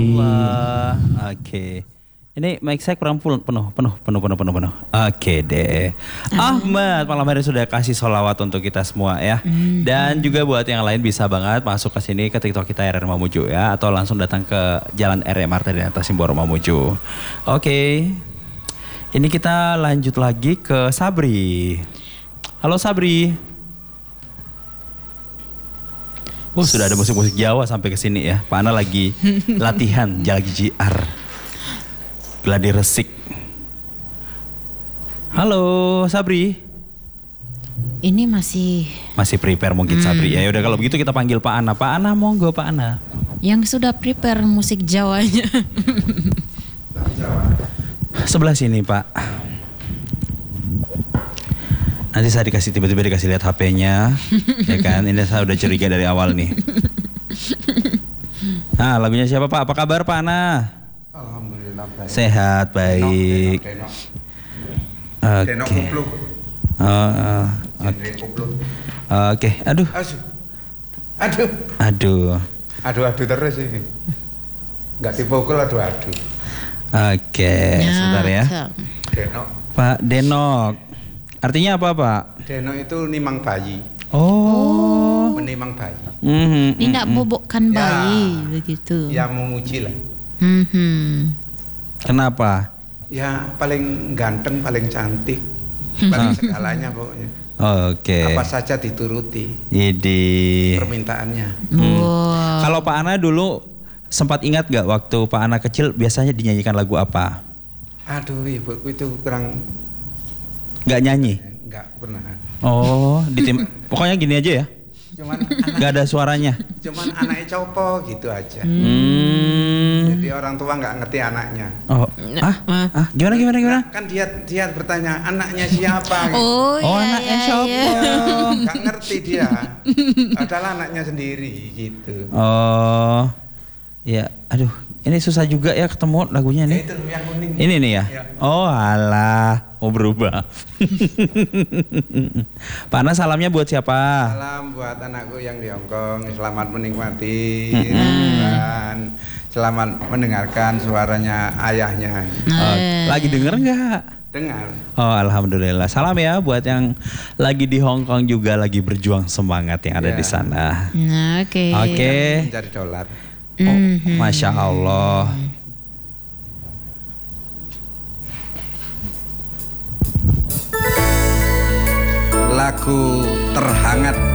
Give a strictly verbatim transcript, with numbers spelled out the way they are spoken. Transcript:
Wah, oke. Ini mic saya kurang full, penuh, penuh, penuh, penuh, penuh, penuh. Oke deh. Ahmad malam hari sudah kasih sholawat untuk kita semua ya. Hmm. Dan juga buat yang lain bisa banget masuk ke sini ke TikTok kita R R Mamuju ya. Atau langsung datang ke Jalan R M Marta di atas Simboro Mamuju. Oke. Ini kita lanjut lagi ke Sabri. Halo Sabri. Oh sudah ada musik-musik Jawa sampai ke sini ya. Pak Ana lagi latihan, lagi J R. Gladi resik. Halo Sabri. Ini masih Masih prepare mungkin Sabri. Ya udah kalau begitu kita panggil Pak Ana. Pak Ana monggo Pak Ana. yang sudah prepare musik Jawanya. Sebelah sini Pak. Nanti saya dikasih tiba-tiba dikasih lihat H P-nya. Ya kan, ini saya udah curiga dari awal nih. Nah lagunya siapa Pak? Apa kabar Pak Ana? Alhamdulillah baik. Sehat, baik. Denok, Oke. denok, denok kupluk. Oh, oh, Genre kupluk. Oke, aduh. Aduh. Aduh. Aduh. Aduh, aduh terus ini. Enggak dipukul aduh-aduh. Oke, sebentar ya. Denok. Pak Denok. Artinya apa Pak? Denok itu nimang bayi. Oh. Menimang bayi. Mhm, Tidak mhm. bobokkan Ya. bayi begitu. Ya memuji lah. Hmm. Kenapa? Ya paling ganteng, paling cantik. Paling segalanya pokoknya. Oke. Apa saja dituruti Idi. permintaannya. Wow. Kalau Pak Ana dulu sempat ingat gak waktu Pak Ana kecil biasanya dinyanyikan lagu apa? Aduh, ibuku itu kurang Gak nyanyi? enggak pernah. Oh, di tim. Pokoknya gini aja ya. Cuman anak, Gak ada suaranya. cuman anaknya copo gitu aja. Hmm. Jadi orang tua nggak ngerti anaknya. Oh, ah, ah, gimana gimana gimana? Kan dia dia bertanya anaknya siapa? Gitu. Oh, Oh, iya, anaknya iya, siapa? iya. Nggak ngerti dia. Adalah anaknya sendiri gitu. Oh, ya, aduh, ini susah juga ya ketemu lagunya Ya nih. itu yang kuning. Ini nih ya. Ya. Oh, alah, mau berubah. Pak Ana salamnya buat siapa? Salam buat anakku yang di Hongkong. Selamat menikmati Mm-mm. hiburan. Selamat mendengarkan suaranya ayahnya. Oh, lagi denger nggak? Dengar. Oh, alhamdulillah. Salam ya buat yang lagi di Hong Kong juga lagi berjuang semangat yang ada Ya. di sana. Nah, oke. Oke. Mencari dolar. Oh, Mhm. Masya Allah. Lagu terhangat